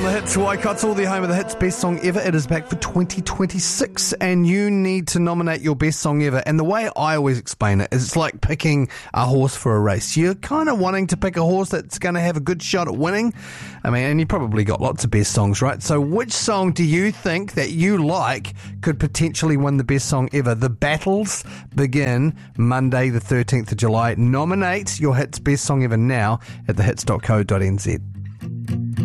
on the Hits Waikato, the home of the Hits Best Song Ever. It is back for 2026 and you need to nominate your best song ever. And the way I always explain it is it's like picking a horse for a race. You're kind of wanting to pick a horse that's going to have a good shot at winning. I mean, and you probably got lots of best songs, right? So which song do you think that you like could potentially win the best song ever? The battles begin Monday the 13th of July. Nominate your Hits Best Song Ever now at thehits.co.nz.